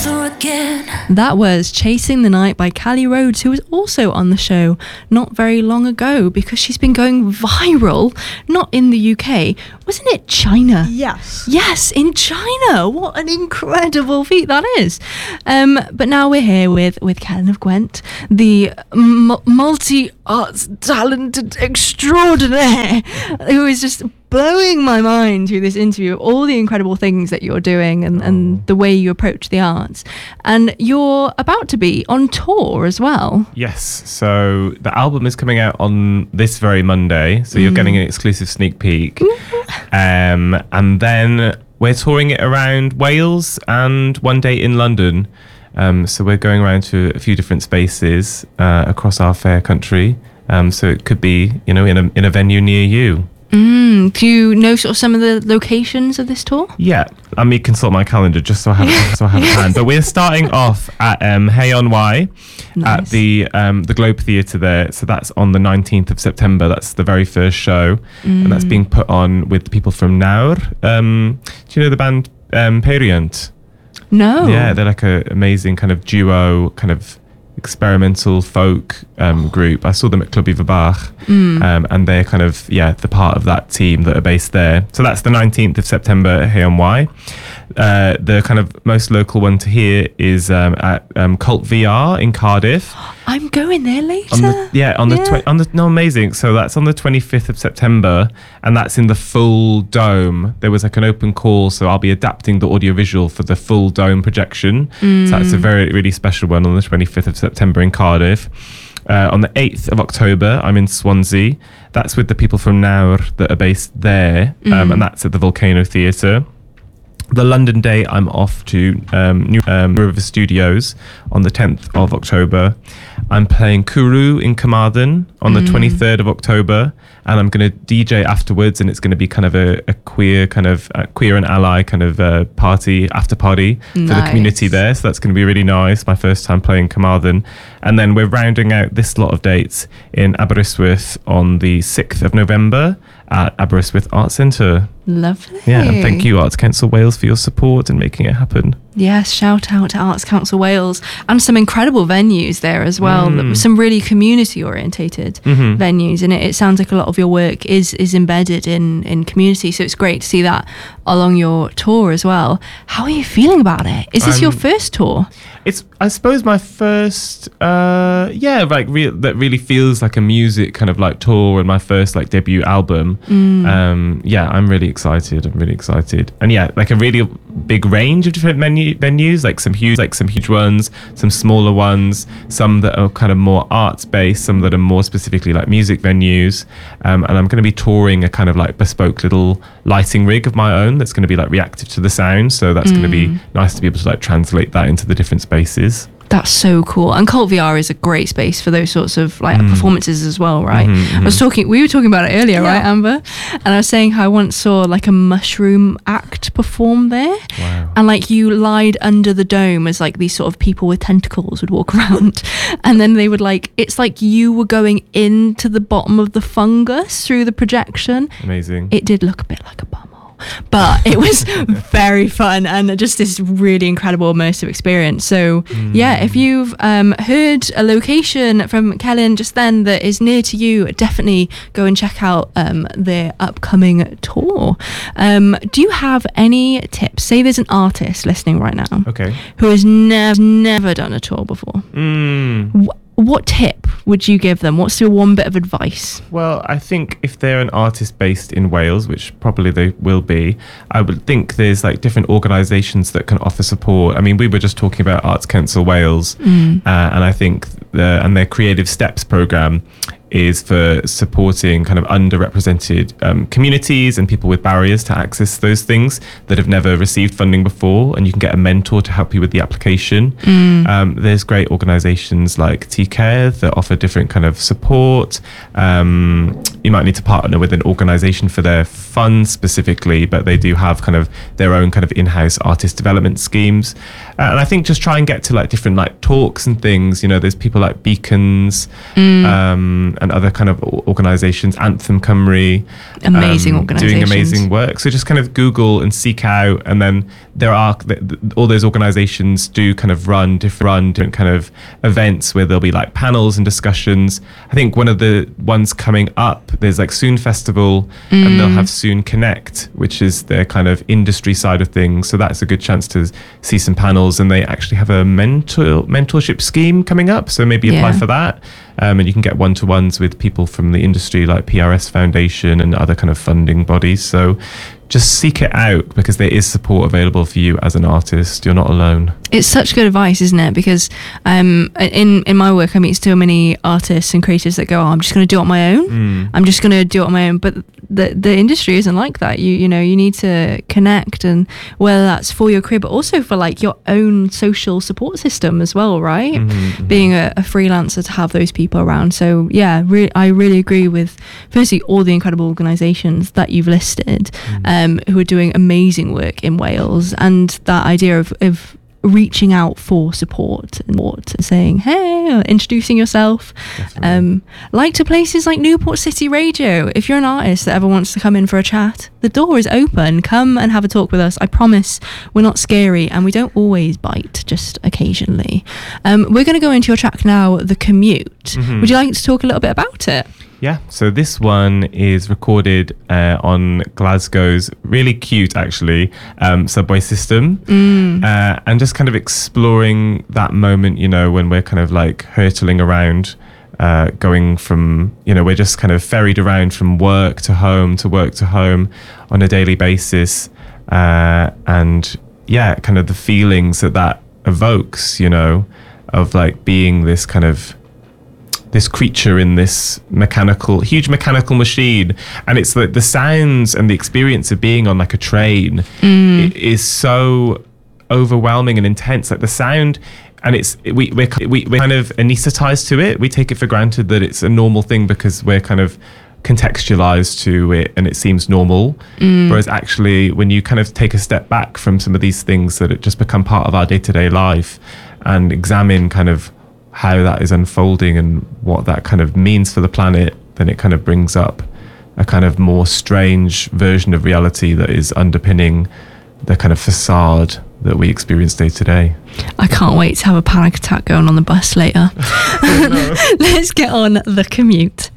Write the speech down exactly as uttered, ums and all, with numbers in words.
never again. That was Chasing the Night by Callie Rhodes, who was also on the show not very long ago because she's been going viral, not in the U K. Wasn't it China? Yes. Yes, in China. What an incredible feat that is. Um, but now we're here with, with Kellen of Gwent, the m- multi-arts talented extraordinaire, who is just blowing my mind through this interview of all the incredible things that you're doing and, and the way you approach the arts. And you're about to be on tour as well. Yes, so the album is coming out on this very Monday, so you're Mm. getting an exclusive sneak peek. um, and then we're touring it around Wales and one day in London. Um, so we're going around to a few different spaces uh, across our fair country. Um, so it could be, you know, in a in a venue near you. Mm. Do you know sort of some of the locations of this tour? Yeah, let me consult my calendar just so I have it, so I have it hand. But we're starting off at um, Hay on Wye Nice. at the um, the Globe Theatre there. So that's on the nineteenth of September. That's the very first show, and that's being put on with the people from Nawr. Um, do you know the band um, Perient? No. Yeah, they're like an amazing kind of duo, kind of experimental folk um, group. I saw them at Club Eva Bach, um, and they're kind of, yeah, the part of that team that are based there. So that's the nineteenth of September at Hay on Wye. Uh, the kind of most local one to hear is um, at um, Cult V R in Cardiff. I'm going there later. On the, yeah, on the Yeah. tw- on the no amazing. So that's on the twenty-fifth of September, and that's in the full dome. There was like an open call, so I'll be adapting the audiovisual for the full dome projection. So that's a very really special one on the twenty-fifth of September in Cardiff. Uh, on the eighth of October, I'm in Swansea. That's with the people from Nawr that are based there, um, and that's at the Volcano Theatre. The London day, I'm off to um, New um, River Studios on the tenth of October. I'm playing Kuru in Carmarthen on the twenty-third of October, and I'm going to D J afterwards, and it's going to be kind of a, a queer kind of uh, queer and ally kind of uh, party, after party for the Nice. community there. So that's going to be really nice. My first time playing Carmarthen. And then we're rounding out this lot of dates in Aberystwyth on the sixth of November at Aberystwyth Arts Centre. Lovely. Yeah, and thank you, Arts Council Wales, for your support and making it happen. Yes, shout out to Arts Council Wales and some incredible venues there as well. Mm. Some really community orientated Mhm. venues, and it, it sounds like a lot of your work is is embedded in in community. So it's great to see that along your tour as well. How are you feeling about it? Is this your I'm- first tour? It's, I suppose, my first, uh, yeah, like re- that really feels like a music kind of like tour and my first like debut album. Um, yeah, I'm really excited. I'm really excited, and yeah, like a really big range of different menu- venues, like some huge, like some huge ones, some smaller ones, some that are kind of more arts based, some that are more specifically like music venues. Um, and I'm going to be touring a kind of like bespoke little lighting rig of my own that's going to be like reactive to the sound. So that's going to be nice to be able to like translate that into the different spaces. That's so cool. And Cult V R is a great space for those sorts of like performances as well, right? Mhm, I was talking, we were talking about it earlier, Yeah. right, Amber? And I was saying how I once saw like a mushroom act perform there. Wow. And like you lied under the dome as like these sort of people with tentacles would walk around. And then they would like, it's like you were going into the bottom of the fungus through the projection. Amazing. It did look a bit like a bumhole, but it was very fun and just this really incredible immersive experience. So yeah, if you've um, heard a location from Kellen just then that is near to you, definitely go and check out um, their upcoming tour. Um, do you have any tips? Say there's an artist listening right now Okay. who has never, never done a tour before. Mm. Wh- what tip would you give them? What's your one bit of advice? Well, I think if they're an artist based in Wales, which probably they will be, I would think there's like different organisations that can offer support. I mean, we were just talking about Arts Council Wales, uh, and I think the, and their Creative Steps programme is for supporting kind of underrepresented um, communities and people with barriers to access those things that have never received funding before, and you can get a mentor to help you with the application. Um, there's great organisations like T Care that offer different kind of support. Um, you might need to partner with an organisation for their funds specifically, but they do have kind of their own kind of in-house artist development schemes. Uh, and I think just try and get to like different like talks and things. You know, there's people like Beacons, um, and other kind of o- organizations, Anthem Cymru, Amazing um, organizations. doing amazing work. So just kind of Google and seek out, and then there are th- th- all those organizations do kind of run different, run different kind of events where there'll be like panels and discussions. I think one of the ones coming up, there's like Soon Festival, mm. and they'll have Soon Connect, which is their kind of industry side of things. So that's a good chance to see some panels, and they actually have a mentor mentorship scheme coming up. So maybe apply Yeah. for that. Um, and you can get one-to-ones with people from the industry like P R S Foundation and other kind of funding bodies. So just seek it out, because there is support available for you as an artist. You're not alone. It's such good advice, isn't it? Because um, in in my work, I meet so many artists and creators that go, "Oh, I'm just going to do it on my own. Mm. I'm just going to do it on my own." But the the industry isn't like that. You you know, you need to connect, and whether that's for your career, but also for like your own social support system as well, right? Mm-hmm. Being a, a freelancer, to have those people around. So yeah, re- I really agree with firstly all the incredible organisations that you've listed, Mm. um, who are doing amazing work in Wales, and that idea of of reaching out for support and what, saying hey, or introducing yourself. Definitely. Um, like to places like Newport City Radio. If you're an artist that ever wants to come in for a chat, the door is open. Come and have a talk with us. I promise we're not scary, and we don't always bite, just occasionally. Um, we're going to go into your track now, The Commute. Mhm. Would you like to talk a little bit about it? Yeah, so this one is recorded uh, on Glasgow's really cute, actually, um, subway system, Mm. uh, and just kind of exploring that moment, you know, when we're kind of like hurtling around, uh, going from, you know, we're just kind of ferried around from work to home to work to home on a daily basis, uh, and yeah, kind of the feelings that that evokes, you know, of like being this kind of this creature in this mechanical, huge mechanical machine. And it's like the sounds and the experience of being on like a train Mm. i- is so overwhelming and intense. Like the sound, and it's we we're, we, we're kind of anesthetized to it. We take it for granted that it's a normal thing because we're kind of contextualized to it and it seems normal. Mm. Whereas actually, when you kind of take a step back from some of these things that it just become part of our day-to-day life and examine kind of how that is unfolding and what that kind of means for the planet, then it kind of brings up a kind of more strange version of reality that is underpinning the kind of facade that we experience day to day. I can't wait to have a panic attack going on the bus later. Let's get on The Commute.